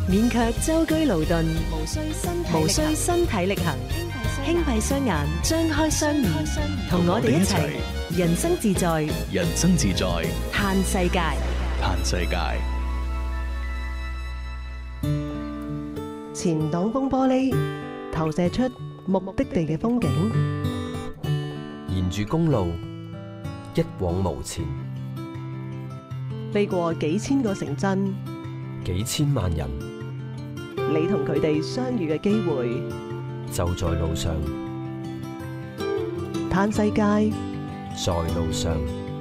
免卻舟車勞頓，無需身體力行，輕閉雙眼，張開雙耳，同我哋一齊人生自在， 人生自在， 嘆世界。 嘆世界。 前擋風玻璃投射出目的地嘅風景， 沿住公路一往無前， 飛過幾千個城鎮， 幾千萬人， 你同佢哋相遇嘅機會就在路上。 嘆世界， 在路上。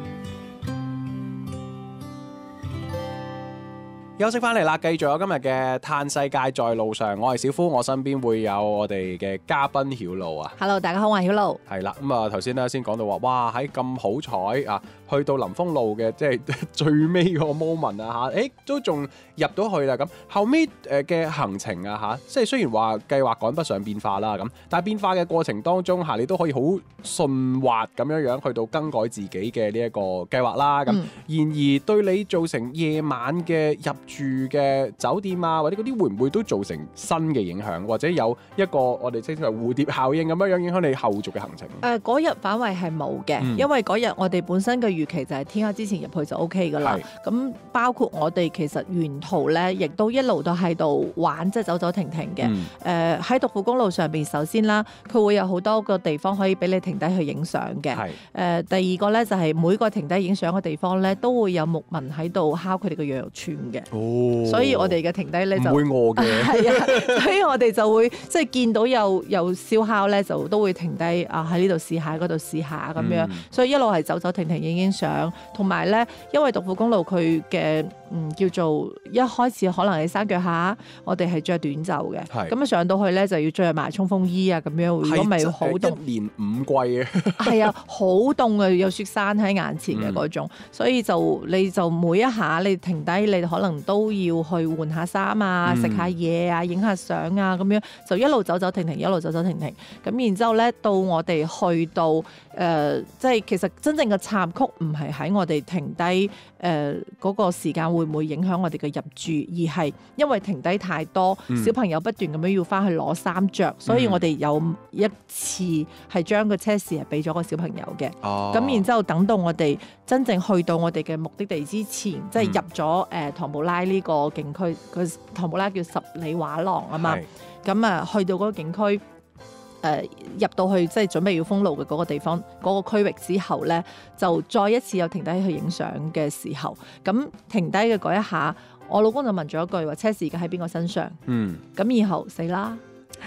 休息翻嚟啦，繼續有今日嘅嘆世界在路上。我係小夫，我身邊會有我哋嘅嘉賓曉露啊。 Hello， 大家好，我係曉露。 係啦，咁啊頭先咧先講到話，哇喺咁好彩啊，去到林豐路嘅即係最尾個 moment 啊嚇，都仲入到去啦。咁後尾嘅行程啊嚇，即係雖然話計劃趕不上變化啦咁，但係變化嘅過程當中嚇，你都可以好順滑咁樣去到更改自己嘅呢一個計劃啦。咁然而對你造成夜晚嘅入住嘅酒店啊，或者嗰啲會唔會都造成新嘅影響，或者有一個我哋稱之為蝴蝶效應咁樣影響你後續嘅行程？ 嗰日反為係冇嘅，因為嗰日我哋本身嘅預期就係天黑之前入去就 OK 噶啦。咁包括我哋其實沿途咧，亦都一路都喺度玩，即係走走停停嘅。喺獨富公路上邊，首先啦，佢會有好多個地方可以俾你停低去影相嘅。第二個咧就係每個停低影相嘅地方咧，都會有牧民喺度敲佢哋嘅羊肉串嘅。所以我哋嘅停低咧就唔會餓嘅， 係啊，所以我哋就會即係見到有燒烤咧，就都會停低啊，喺呢度試下，嗰度試下咁樣。所以一路係走走停停影相，同埋咧，因為獨富公路佢嘅叫做一開始可能喺山腳下，我哋係着短袖嘅，咁啊上到去咧就要着埋衝鋒衣啊咁樣，如果唔係好凍， 一年5季啊， 係啊，好凍啊，有雪山喺眼前嘅嗰種，所以你就每一下你停低，你可能都要去換下衫啊，食下嘢啊，影下相啊，咁樣就一路走走停停，一路走走停停。咁然之後咧，到我哋去到即係其實真正嘅插曲唔係喺我哋停低嗰個時間會唔會影響我哋嘅入住，而係因為停低太多，小朋友不斷咁樣要翻去攞衫着，所以我哋有一次係將個車匙係俾咗個小朋友嘅。咁然之後等到我哋真正去到我哋嘅目的地之前，即係入咗唐布拉呢個景區，佢唐布拉叫十里畫廊啊嘛。咁啊去到嗰個景區。入到去即係準備要封路嘅嗰個地方嗰個區域之後咧，就再一次有停低去影相嘅時候，咁停低嘅嗰一下，我老公就問咗一句話：車匙而家喺邊個身上？咁然後死啦，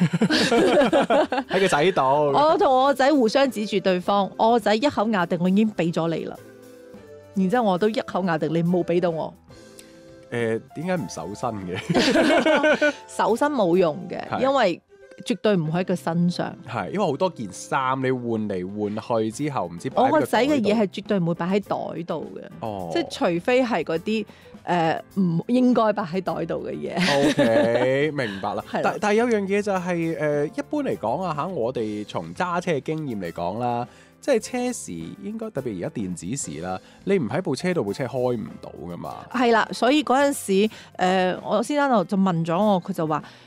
喺個仔度。 我同我個仔互相指住對方，我個仔一口咬定我已經俾咗你啦，然之後我都一口咬定你冇俾到我。 點解唔搜身嘅？ 搜身冇用嘅，因為絕對唔喺佢身上。係， 因為好多件衫你換嚟換去之後，唔知擺喺我個仔嘅嘢係絕對唔會擺喺袋度嘅。即係除非係嗰啲唔應該擺喺袋度嘅嘢。 OK， 明白啦。但係有樣嘢就係一般嚟講啊嚇，我哋從揸車嘅經驗嚟講啦。即係車匙應該特別而家電子匙啦，你唔喺部車度，部車開唔到噶嘛。 係啦，所以嗰陣時我先生就問咗我，佢就話